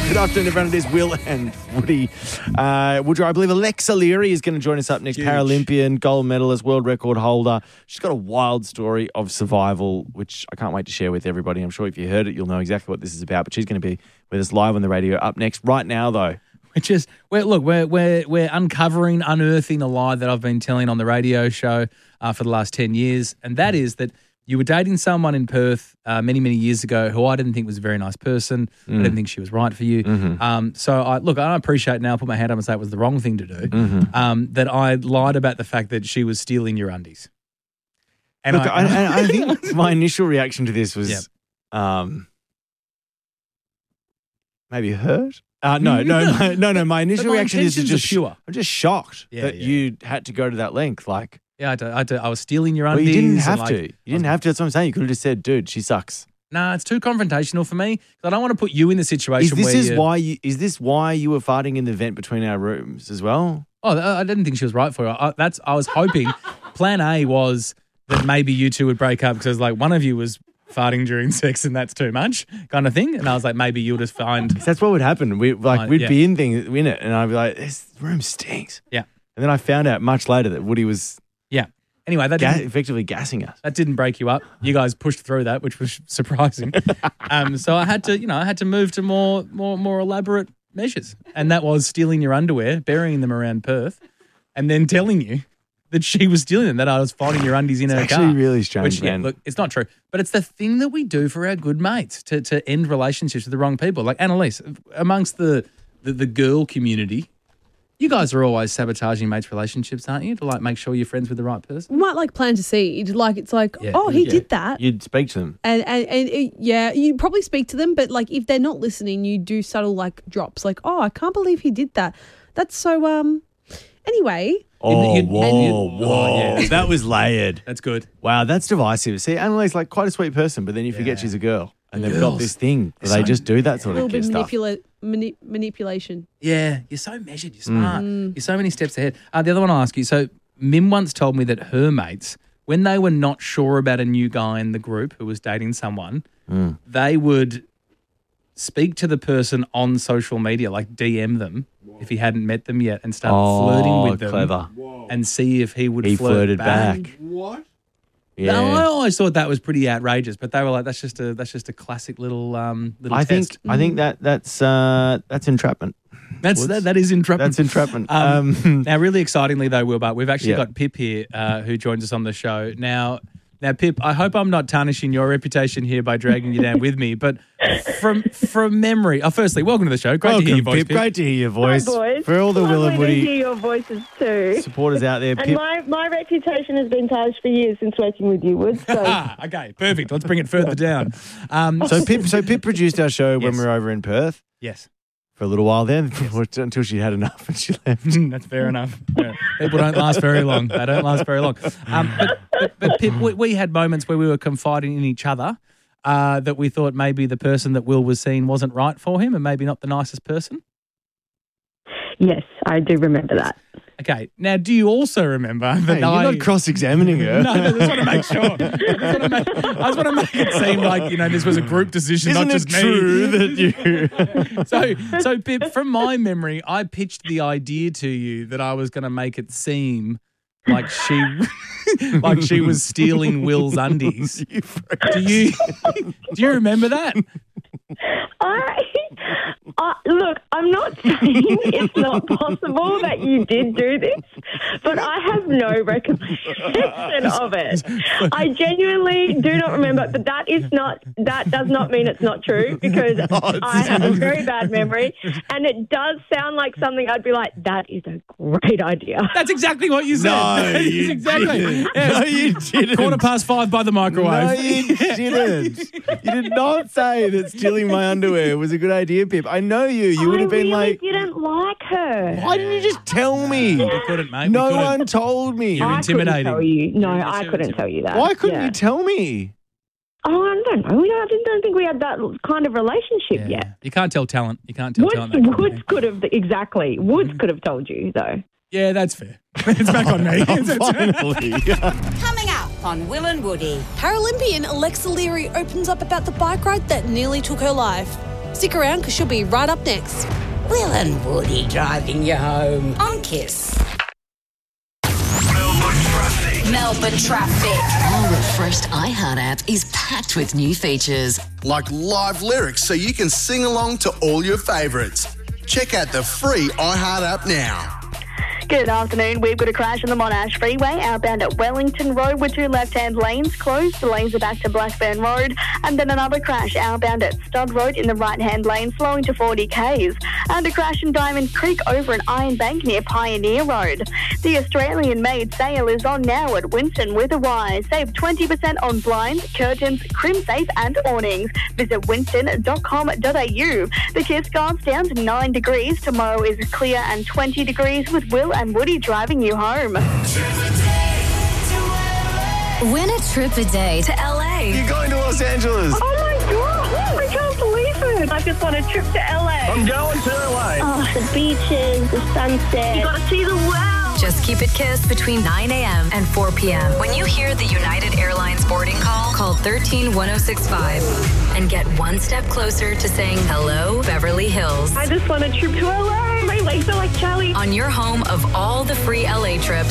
Good afternoon, everyone. It is Will and Woody. Woodrow, I believe Alexa Leary is going to join us up next. Huge. Paralympian, gold medalist, world record holder. She's got a wild story of survival, which I can't wait to share with everybody. I'm sure if you heard it, you'll know exactly what this is about. But she's going to be with us live on the radio up next. Right now, though, We're uncovering, unearthing a lie that I've been telling on the radio show for the last 10 years, and that is that you were dating someone in Perth many, many years ago who I didn't think was a very nice person. I didn't think she was right for you. So I appreciate now, put my hand up and say it was the wrong thing to do, that I lied about the fact that she was stealing your undies. And I think my initial reaction to this was maybe hurt. No. My initial reaction is just pure. I'm just shocked that you had to go to that length. Like, I was stealing your well, undies. you didn't have to. You didn't have to. That's what I'm saying. You could have just said, "Dude, she sucks." Nah, it's too confrontational for me. I don't want to put you in the situation Is this why you were fighting in the vent between our rooms as well? Oh, I didn't think she was right for you. I was hoping. Plan A was that maybe you two would break up because like one of you was farting during sex and that's too much kind of thing. And I was like, maybe you'll just find. That's what would happen. We'd be in it, and I'd be like, "This room stinks." Yeah. And then I found out much later that Woody was anyway, that effectively gassing us. That didn't break you up. You guys pushed through that, which was surprising. So I had to move to more elaborate measures, and that was stealing your underwear, burying them around Perth, and then telling you that she was stealing them, that I was finding your undies in her car. It's actually really strange, man. Look, it's not true, but it's the thing that we do for our good mates to end relationships with the wrong people. Like Annalise, amongst the girl community. You guys are always sabotaging mates' relationships, aren't you? To like make sure you're friends with the right person. You might like plant a seed. Like it's like, he did that. You'd speak to them. And you probably speak to them, but like if they're not listening, you do subtle like drops like, oh, I can't believe he did that. That's so anyway. Whoa. That was layered. That's good. Wow, that's divisive. See, Annalise like quite a sweet person, but then you forget she's a girl. And they've got this thing. They just do that sort of stuff. Manipulation. Yeah, you're so measured. You're smart. You're so many steps ahead. The other one I'll ask you. So Mim once told me that her mates, when they were not sure about a new guy in the group who was dating someone, they would speak to the person on social media, like DM them if he hadn't met them yet, and start flirting with them. Clever. And see if he would He flirt flirted back. What? Yeah. No, I always thought that was pretty outrageous, but they were like, "That's just a classic little test." I think that's entrapment. That is entrapment. That's entrapment. Now, really excitingly though, Wilbur, we've actually got Pip here who joins us on the show now. Now, Pip, I hope I'm not tarnishing your reputation here by dragging you down with me, but from memory, firstly, welcome to the show. Great to hear your voice, Pip. Great to hear your voice. Hi, boys. For all the Will and Lovely Woody to hear your voices too. supporters out there, And Pip. my reputation has been tarnished for years since working with you, Wood. So. Okay, perfect. Let's bring it further down. So Pip produced our show when we were over in Perth. Yes. For a little while then, until she had enough and she left. That's fair enough. Yeah. People don't last very long. They don't last very long. But Pip, we had moments where we were confiding in each other that we thought maybe the person that Will was seeing wasn't right for him and maybe not the nicest person. Yes, I do remember that. Okay. Now, do you also remember that You're not cross-examining her. No, I just want to make sure. I just want to make it seem like, this was a group decision, Isn't not just it true that you... So, Pip, from my memory, I pitched the idea to you that I was going to make it seem like she was stealing Will's undies. Do you remember that? Look, I'm not saying it's not possible that you did do this, but I have no recollection of it. I genuinely do not remember, but that does not mean it's not true because I have a very bad memory and it does sound like something I'd be like, that is a great idea. That's exactly what you said. No, you didn't. Yes. No, you didn't. 5:15 by the microwave. No, you didn't. You did not say that stealing my underwear was a good idea, Pip. I know you. You would have been like... I didn't like her. Why didn't you just tell me? We couldn't, mate. No one told me. You're intimidating. Tell you. No, I couldn't tell you that. Why couldn't you tell me? Oh, I don't know. I don't think we had that kind of relationship yet. You can't tell talent. You can't tell talent. Woods could have told you, though. Yeah, that's fair. It's back on me. Finally. Coming up on Will and Woody. Paralympian Alexa Leary opens up about the bike ride that nearly took her life. Stick around because she'll be right up next. Will and Woody driving you home on Kiss. Melbourne traffic. Our refreshed iHeart app is packed with new features. Like live lyrics so you can sing along to all your favourites. Check out the free iHeart app now. Good afternoon. We've got a crash on the Monash Freeway outbound at Wellington Road with 2 left-hand lanes closed. The lanes are back to Blackburn Road. And then another crash outbound at Stud Road in the right-hand lane slowing to 40 Ks. And a crash in Diamond Creek over an iron bank near Pioneer Road. The Australian-made sale is on now at Winston with a Y. Save 20% on blinds, curtains, crimsafe and awnings. Visit winston.com.au. The Kiss goes down to 9 degrees. Tomorrow is clear and 20 degrees with Will and Woody driving you home. Win a trip a day to LA. You're going to Los Angeles. Oh my God, I can't believe it. I just want a trip to LA. I'm going to LA. Oh, the beaches, the sunset. You got to see the world. Just keep it Kiss between 9 a.m. and 4 p.m. When you hear the United Airlines boarding call 13-1065 and get one step closer to saying hello, Beverly Hills. I just want a trip to LA. My legs are like Charlie. On your home of all the free LA trips.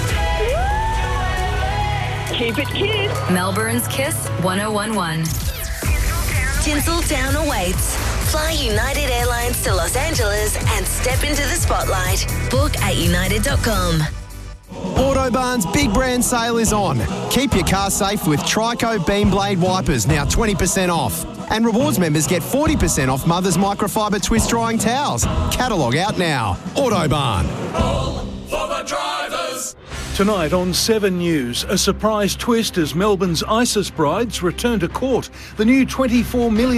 Keep it Kiss. Melbourne's Kiss 1011. Tinseltown awaits. Fly United Airlines to Los Angeles and step into the spotlight. Book at united.com. Autobahn's big brand sale is on. Keep your car safe with Trico Beam Blade wipers, now 20% off. And rewards members get 40% off Mother's microfiber twist drying towels. Catalogue out now. Autobahn. For the drivers. Tonight on 7 News, a surprise twist as Melbourne's ISIS brides return to court. The new $24 million